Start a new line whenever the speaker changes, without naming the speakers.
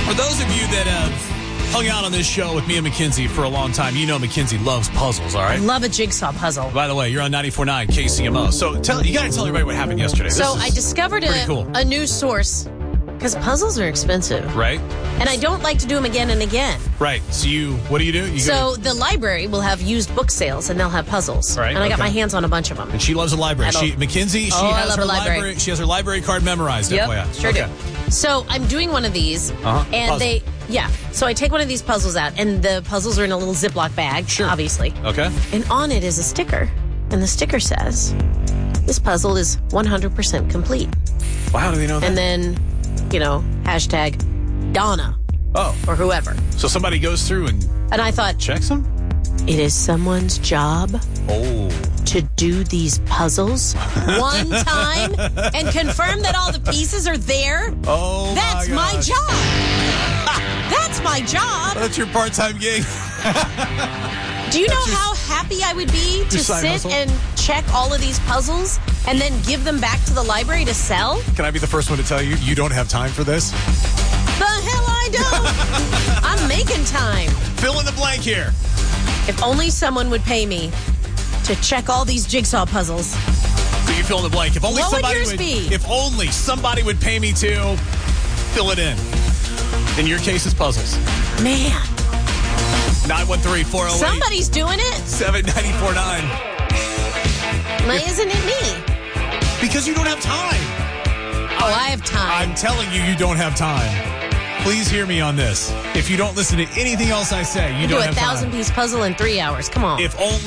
For those of you that have hung out on this show with me and Mackenzie for a long time, you know Mackenzie loves puzzles, all
I
right?
love a jigsaw puzzle.
By the way, you're on 94.9 KCMO. So you got to tell everybody what happened yesterday.
So I discovered
cool.
a new source because puzzles are expensive.
Right?
And I don't like to do them again and again.
Right. So what do? You
So the library will have used book sales and they'll have puzzles.
Right,
And I got
okay.
my hands on a bunch of them.
And she loves a library. Mackenzie, she
I
has
love
her
a library.
She has her library card memorized.
Yep,
FYI.
sure
Okay.
do. So I'm doing one of these, and
Puzzle.
So I take one of these puzzles out, and the puzzles are in a little Ziploc bag, obviously.
Okay.
And on it is a sticker, and the sticker says, "This puzzle is 100% complete."
Well, how do they know that?
And then, hashtag Donna
oh,
or whoever.
so somebody goes through and
And I thought,
checks them?
it is someone's job
Oh.
to do these puzzles one time and confirm that all the pieces are there.
Oh,
That's my
gosh.
job. That's my job.
That's your part-time gig.
Do you know how happy I would be to
side
sit
hustle?
and check all of these puzzles and then give them back to the library to sell?
Can I be the first one to tell you, you don't have time for this?
The hell I don't. I'm making time.
Fill in the blank here.
If only someone would pay me to check all these jigsaw puzzles.
So you fill in the blank. If only
What would
somebody
yours be?
If only somebody would pay me to fill it in. In your case, it's puzzles.
Man,
913-408.
somebody's doing it.
7949.
Why isn't it me?
Because you don't have time.
Oh, I have time.
I'm telling you, you don't have time. Please hear me on this. If you don't listen to anything else I say, you
do
don't
a
have time.
1,000-piece puzzle in 3 hours. Come on.
If only